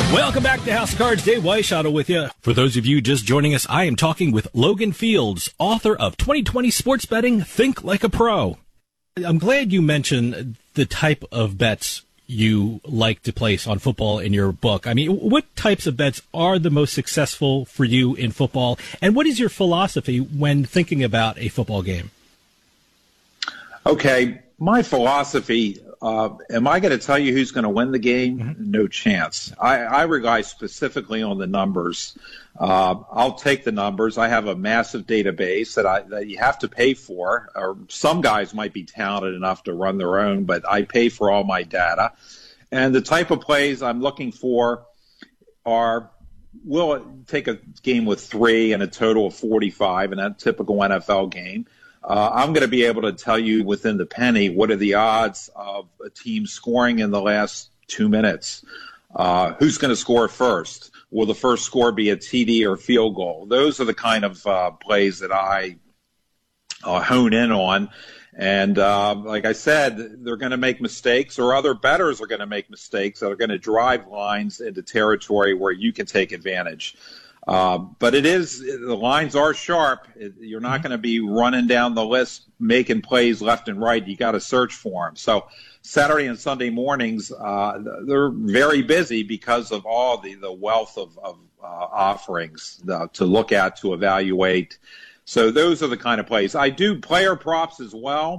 Welcome back to House of Cards. Dave Weishottle with you. For those of you just joining us, I am talking with Logan Fields, author of 2020 Sports Betting, Think Like a Pro. I'm glad you mentioned the type of bets you like to place on football in your book. I mean, what types of bets are the most successful for you in football? And what is your philosophy when thinking about a football game? Okay, my philosophy, am I going to tell you who's going to win the game? Mm-hmm. No chance. I rely specifically on the numbers. I'll take the numbers. I have a massive database that you have to pay for. Or some guys might be talented enough to run their own, but I pay for all my data. And the type of plays I'm looking for are, we'll take a game with 3 and a total of 45 in that typical NFL game. I'm going to be able to tell you within the penny what are the odds of a team scoring in the last 2 minutes. Who's going to score first? Will the first score be a TD or field goal? Those are the kind of plays that I hone in on. And like I said, they're going to make mistakes, or other bettors are going to make mistakes that are going to drive lines into territory where you can take advantage. But the lines are sharp. You're not going to be running down the list, making plays left and right. You got to search for them. So Saturday and Sunday mornings, they're very busy because of all the wealth of offerings to look at, to evaluate. So those are the kind of plays. I do player props as well.